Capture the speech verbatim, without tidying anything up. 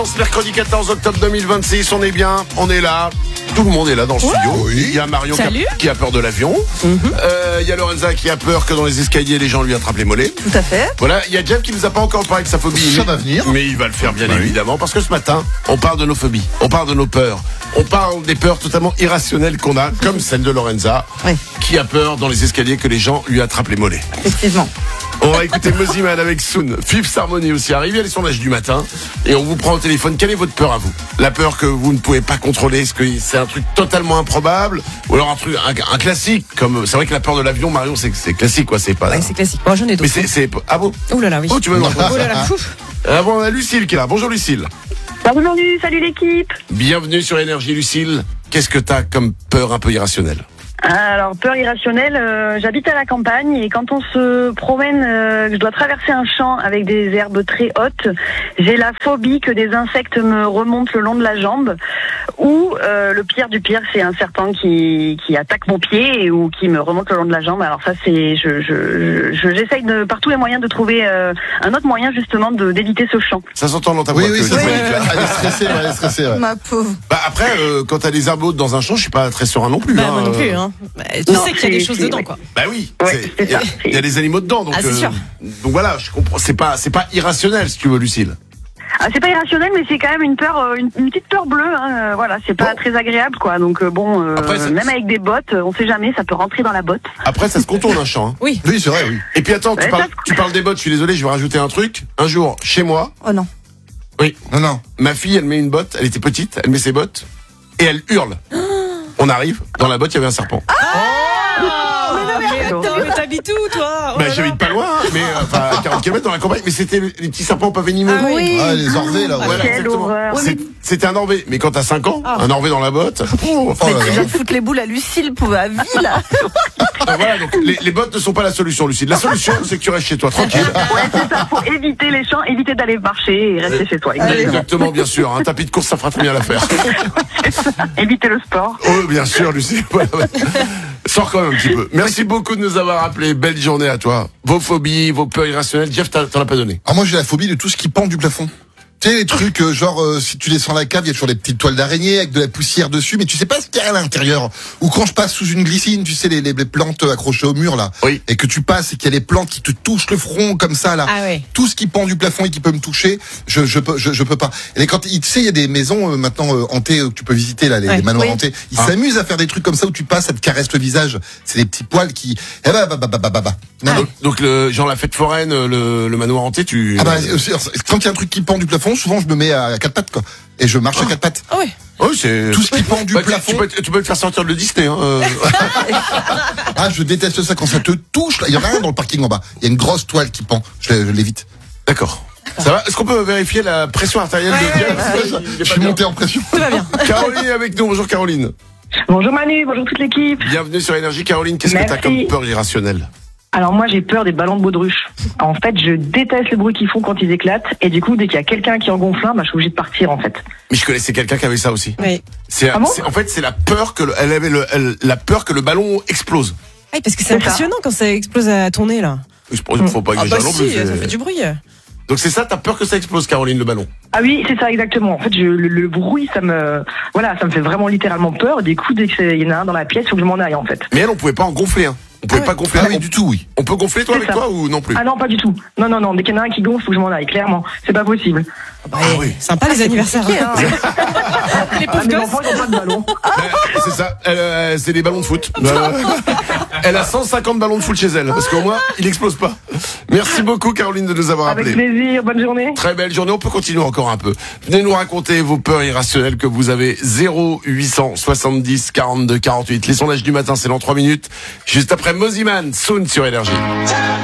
Mercredi quatorze octobre deux mille vingt-six, on est bien, on est là. Tout le monde est là dans le studio. Oui. Il y a Marion qui a, qui a peur de l'avion. Mm-hmm. euh, il y a Lorenza qui a peur que dans les escaliers, les gens lui attrapent les mollets. Tout à fait. Voilà, il y a Jeff qui nous a pas encore parlé de sa phobie. Ça mais, va venir. Mais il va le faire bien oui. évidemment. Parce que ce matin, on parle de nos phobies. On parle de nos peurs. On parle des peurs totalement irrationnelles qu'on a, comme celle de Lorenza, oui. qui a peur dans les escaliers que les gens lui attrapent les mollets. Effectivement. On va écouter Moziman avec Soon. Fifth Harmony aussi arrive. Il y a les sondages du matin. Et on vous prend au téléphone. Quelle est votre peur à vous? La peur que vous ne pouvez pas contrôler. Est-ce que c'est un truc totalement improbable? Ou alors un truc, un, un classique? Comme, c'est vrai que la peur de l'avion, Marion, c'est, c'est classique, quoi. C'est pas. Ouais, c'est classique. Bon, j'en ai d'autres. Mais c'est, c'est, ah bon? Oh là là, oui. Oh, tu veux me Oh là là, ouf. Ah bon, on a Lucille qui est là. Bonjour Lucille. Bonjour, salut l'équipe. Bienvenue sur Énergie Lucille. Qu'est-ce que t'as comme peur un peu irrationnelle? Alors, peur irrationnelle, euh, j'habite à la campagne et quand on se promène, euh, je dois traverser un champ avec des herbes très hautes, j'ai la phobie que des insectes me remontent le long de la jambe ou euh, le pire du pire, c'est un serpent qui, qui attaque mon pied et, ou qui me remonte le long de la jambe. Alors ça, c'est, je, je, je, j'essaye de, par tous les moyens de trouver euh, un autre moyen justement de, d'éviter ce champ. Ça s'entend dans ta voix. Oui, oui, que ça tu oui, paniques, là. Elle est stressée, ouais, elle est stressée. Ouais. Ma pauvre. Bah après, euh, quand t'as des herbes hautes dans un champ, je suis pas très serein non plus. Bah, hein, moi non euh... plus, hein. Bah, tu Non, sais qu'il y a des c'est- choses c'est- dedans, ouais. quoi. Bah oui, Ouais, c'est- c'est il y, a- ça. il y a des animaux dedans, donc Ah, c'est sûr. donc voilà, je comprends. C'est pas, c'est pas irrationnel, si tu veux, Lucille. Ah, c'est pas irrationnel, mais c'est quand même une peur, euh, une, une petite peur bleue. Hein, euh, voilà, c'est pas Bon. très agréable, quoi. Donc euh, bon, euh, Après, ça- même avec des bottes, on sait jamais, ça peut rentrer dans la botte. Après, ça se contourne un champ. Hein. Oui. Oui, c'est vrai, oui. Et puis attends, tu Ouais, parles, ça- tu parles des bottes. Je suis désolé, je vais rajouter un truc. Un jour, chez moi, Oh non. oui, Non, non. ma fille, elle met une botte. Elle était petite, elle met ses bottes et elle hurle. On arrive, dans la botte, il y avait un serpent. Oh, mais attends, mais t'habites où, toi? Oh Bah, là j'habite là. pas loin, hein, mais euh, enfin, à quarante kilomètres dans la campagne. Mais c'était les petits serpents pas venimeux. Ah oui. Ah, les orvées, là, ouais. Voilà, Quelle exactement. horreur. C'est- C'était un Norvé, mais quand t'as cinq ans, Ah. un Norvé dans la botte. Oh, Oh là là. Déjà de foutre les boules à Lucille pour la vie, là. Ah, voilà, donc les, les bottes ne sont pas la solution, Lucille. La solution, c'est que tu restes chez toi, tranquille. Ouais, c'est ça. Faut éviter les champs, éviter d'aller marcher et rester chez toi. Exactement. Exactement, bien sûr. Un tapis de course, ça fera très bien l'affaire. Éviter le sport. Oh, bien sûr, Lucille. Voilà, ouais. Sors quand même un petit peu. Merci beaucoup de nous avoir appelés. Belle journée à toi. Vos phobies, vos peurs irrationnelles. Jeff, t'en t'en as pas donné. Alors moi, j'ai la phobie de tout ce qui pend du plafond. Tu sais, les trucs, euh, genre, euh, si tu descends la cave, il y a toujours des petites toiles d'araignée avec de la poussière dessus, mais tu sais pas ce qu'il y a à l'intérieur. Ou quand je passe sous une glycine, tu sais, les, les, les plantes accrochées au mur, là. Oui. Et que tu passes et qu'il y a des plantes qui te touchent le front, comme ça, là. Ah ouais. Tout ce qui pend du plafond et qui peut me toucher, je, je peux, je, je peux pas. Et quand, tu sais, il y a des maisons, euh, maintenant, euh, hantées, euh, que tu peux visiter, là, les, Ouais. les manoirs Oui. hantés. Ils Ah. s'amusent à faire des trucs comme ça où tu passes, ça te caresse le visage. C'est des petits poils qui, eh bah, bah, bah, bah, bah, bah, bah. Non, non. Donc, donc le, genre la fête foraine, le, le manoir hanté, tu... Ah bah, euh, c'est- quand il y a un truc qui pend du plafond, souvent je me mets à quatre pattes, quoi. Et je marche à quatre pattes. Ah ouais. Oh, c'est... Tout ce qui pend du Bah, tu- plafond. Tu peux, tu peux le faire sortir de le Disney, hein. euh. Ah, je déteste ça quand ça te touche. Là, il y en a un dans le parking en bas. Il y a une grosse toile qui pend. Je, je l'évite. D'accord. Ça va? Est-ce qu'on peut vérifier la pression artérielle de Jeff? Il est Je pas suis bien. monté en pression. Tout va bien. Caroline est avec nous. Bonjour Caroline. Bonjour Manu, bonjour toute l'équipe. Bienvenue sur Énergie. Caroline, qu'est-ce que t'as Merci. comme peur irrationnelle? Alors moi j'ai peur des ballons de baudruche. En fait je déteste le bruit qu'ils font quand ils éclatent et du coup dès qu'il y a quelqu'un qui en gonfle un, bah, je suis obligée de partir en fait. Mais je connaissais quelqu'un qui avait ça aussi. Oui. C'est, Ah bon c'est- en fait, c'est la peur que le, elle avait le, elle- la peur que le ballon explose. Ah, parce que c'est C'est ça. impressionnant quand ça explose à ton nez, là. Je pense qu'il faut pas Ah exagérer bah non plus. si, c'est- ça fait du bruit. Donc c'est ça, t'as peur que ça explose, Caroline, le ballon? Ah oui c'est ça exactement. En fait je, le, le bruit ça me voilà ça me fait vraiment littéralement peur. Du coup dès qu'il y en a un dans la pièce, il faut que je m'en aille en fait. Mais elle, on pouvait pas en gonfler, hein. On pouvait Ah pas ouais. gonfler. Ah on, oui, du tout, oui. on peut gonfler toi C'est avec ça. toi ou non plus? Ah non pas du tout. Non non non dès qu'il y en a un qui gonfle, il faut que je m'en aille clairement. C'est pas possible. Bah, Ah oui. Sympa les anniversaires. compliqué, hein. Les Ah, pauvres mes gosses. enfants ils ont pas de ballon. Ben, c'est ça, elle, euh, c'est des ballons de foot. Euh, elle a cent cinquante ballons de foot chez elle, parce qu'au moins, il explose pas. Merci beaucoup, Caroline, de nous avoir Avec appelés. plaisir, bonne journée. Très belle journée, on peut continuer encore un peu. Venez nous raconter vos peurs irrationnelles que vous avez. Zéro huit cent soixante-dix quarante-deux quarante-huit. Les sondages du matin, c'est dans trois minutes. Juste après Moziman, Soon sur Énergie.